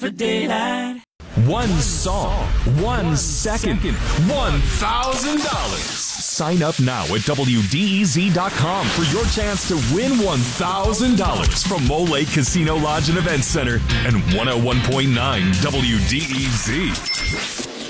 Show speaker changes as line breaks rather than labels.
for daylight.
One song, 1 second, $1,000. Sign up now at WDEZ.com for your chance to win $1,000 from Mole Lake Casino Lodge and Event Center and 101.9 WDEZ.